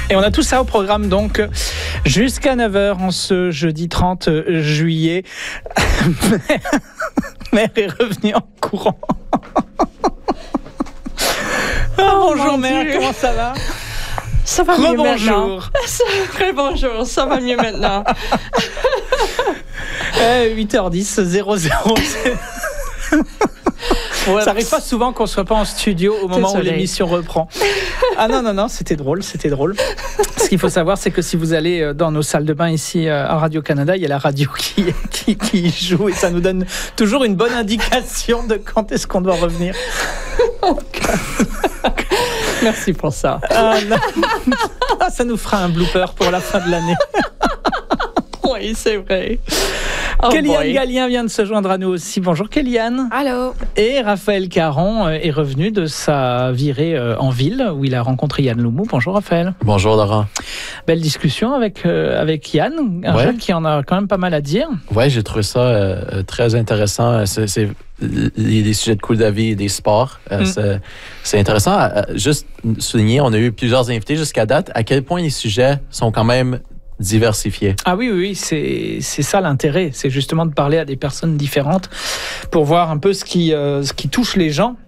Et on a tout ça au programme donc jusqu'à 9h en ce jeudi 30 juillet. Mère est revenue en courant. Bonjour Mère, comment ça va? Ça va mieux maintenant. Bonjour, ça va mieux maintenant. 8h10, 00. Ouais, ça n'arrive pas souvent qu'on ne soit pas en studio au moment où l'émission reprend. Ah non, c'était drôle. Ce qu'il faut savoir, c'est que si vous allez dans nos salles de bain ici à Radio-Canada, il y a la radio qui joue et ça nous donne toujours une bonne indication de quand est-ce qu'on doit revenir. Merci pour ça. Ça nous fera un blooper pour la fin de l'année. Oui, c'est vrai. Kéliane Gallien vient de se joindre à nous aussi. Bonjour Kéliane. Allô. Et Raphaël Caron est revenu de sa virée en ville où il a rencontré Yann Loumou. Bonjour Raphaël. Bonjour Laurent. Belle discussion avec Yann, un jeune qui en a quand même pas mal à dire. Oui, j'ai trouvé ça très intéressant. C'est les sujets de cool de vie et des sports. C'est intéressant. Juste souligner, on a eu plusieurs invités jusqu'à date, à quel point les sujets sont quand même diversifiés. Ah oui, c'est ça l'intérêt. C'est justement de parler à des personnes différentes pour voir un peu ce qui touche les gens.